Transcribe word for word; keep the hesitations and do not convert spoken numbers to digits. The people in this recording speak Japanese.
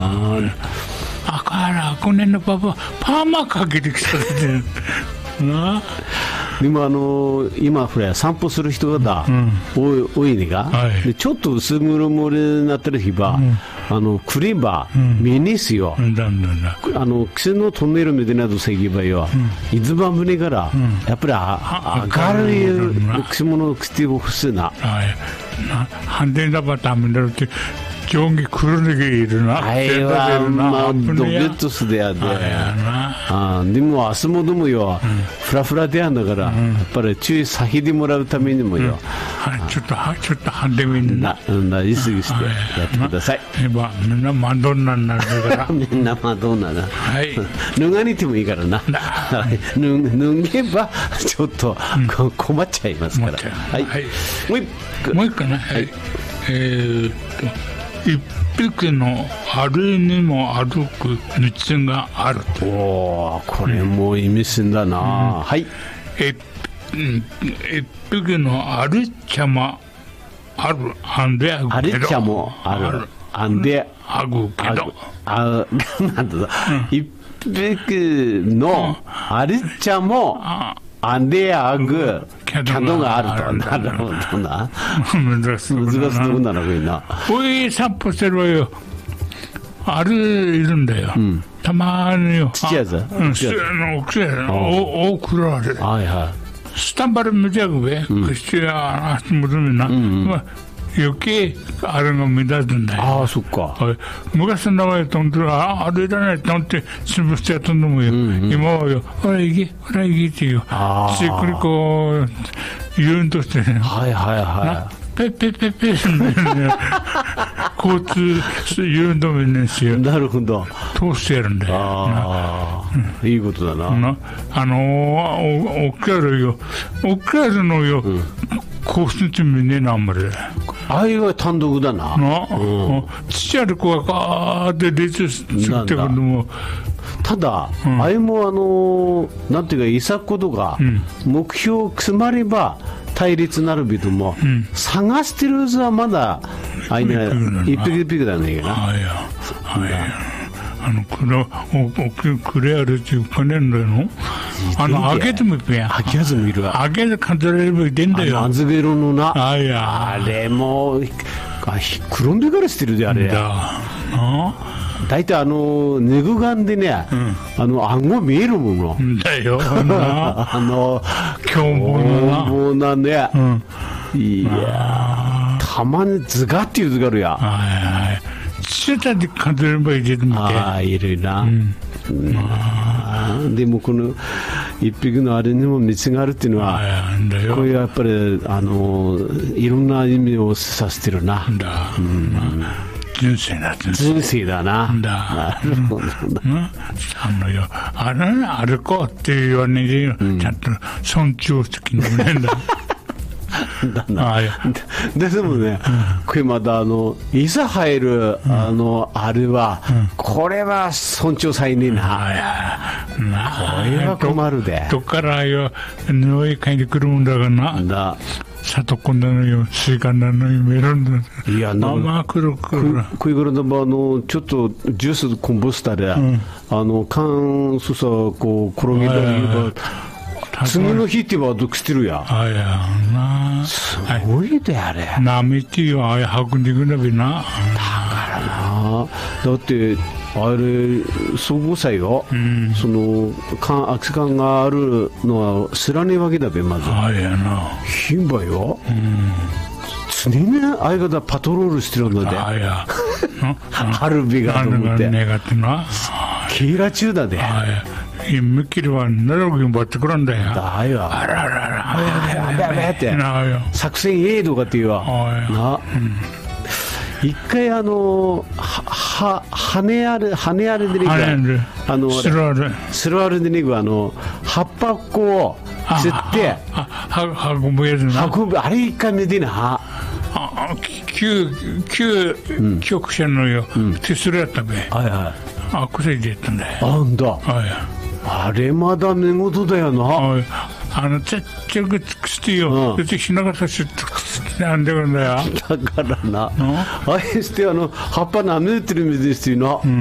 ああからこねのパパパーマかけてきたってな。 でもあのー、今フラ散歩する人が、うん、多い多いねが、はい、でちょっと薄黒になってる日は、うん、あのクリーバー、うん、見えねえすよ、うん、だんだんだあの癖のトンネルみたいなどせぎばよ、うん、いつば船から、うん、やっぱりあ明るい癖物を着てほしいな。 反転だばためだって上下黒でいるな。 あれはまあドベットスでやで。あでも明日もどもよ、うん、フラフラでやんだから、うん、やっぱり注意さひでもらうためにもよ。 うん、ちょっとちょっとハンデミにな。 なりすぎしてやってください。 今みんなマドンナになるから。 みんなマドンナな。はい。脱がにてもいいからな。脱げばちょっと、うん、困っちゃいますから。はい。はい、もう一個。 もう一個ね。はい。えー、っと。一匹のあれにも歩く道があると。 おー、これも意味深だな、うん、はい。 え一匹のあるちゃまあるあんであぐけど、 あれちゃもあるあんであぐけど、 あなんだ、うん、一匹のあれちゃもあんであぐキャドがあると。なるほどな。 難しい難しいとこなのにな。 おい散歩してるわよ。あれいるんだよ。うん、たまによ。 ちっちゃいやつ。 うん。ちっちゃいの大きいの。大黒あれ。はいはい。スタンバル見てあぐべ。くしや足元にな。余計あれが目立つんだよ。 ああそっか。 昔の名前とんとああれいらないと思って潰してやったんだもんよ。今はよほら行けほら行けっていう。じっくりこう言うんとしてね。 はいはいはい。 ペッペッペッペッね交通誘導面ですよ。 なるほど。 通してやるんだよ。 ああいいことだな。 なあのー、おっきゃるよおっきゃるのよ。こうしてみねえなあんまり。 あれは単独だな。な、 うん、ちっちゃい子がガーって列してくるのも。 ただ、うん、あれもあのー、なんていうかいさことが、うん、目標詰まれば対立なるびとも、うん、探してる図はまだあいね一匹一匹だねえな。 あいやあいやあのクレおクレアルっていうかねんだよの。あの開けてもいいやん。 開けず見るわ。 開けて数えればいいんだよ。 あずげろのな。 あいやあれも黒んでからしてるであれ。 だな。 大体あのネグガンでね、うん、あの顎見えるもの。 だよ。あの凶暴なね。うん、いやたまにズガっていう図があるや。はいはい。 ちたで数えればいいけども。 ああいるな。うんうん、でもこの一匹のあれにも道があるっていうのはこういうやっぱりあのいろんな意味を指してるな。 だ、うん、人生だ人生だな。 だなるほどな、うん、あのよあれ歩こうって言わねえよ、うん、ちゃんと尊重的にねんだだなで, でもね、うん、これまたあのいざ入る、うん、あのあれは、うん、これは尊重されねえな、うん、これは困るで。 どっからよ匂い嗅いでくるもんだからな。だ里こんなのよスイカなのよメロンだ。いやなまあくるくるこれからでもあのちょっとジュースこぼしたら、うん、あの缶そさこう転げたり次の日ってはどくしてるや。 あやな。 すごいであれ。 なめてよあや運んでくれびな。 だからな。だってあれ総合祭よ。うん、その缶空き缶があるのは知らねえわけだべまず。 あやな。 ひんばよ。うん、常に相方パトロールしてるので。 あや。 春日がと思って。 願ってな。 キーラ中だで。 あや。今切りはなるほどバッてくるんだよ。 だよ。 あららら。 あべあべあべって。作戦 A とかっていうわ。な。一回あのは羽ある羽あるでねぐあのスロアルスロアルでねぐあの葉っぱっこを釣って運ぶやつな。 運ぶあれ一回見てな。 あ旧旧局者のよ手すりやったべ。はいはい。あこれでやったんだよ。 あんだ。はい。あれまだ寝言だよな。 あのちっちゃくつくしてよ。出てきながらしってくしてなんでくんだよ。 だからな、ああしてあの葉っぱ舐めてる水ですよな。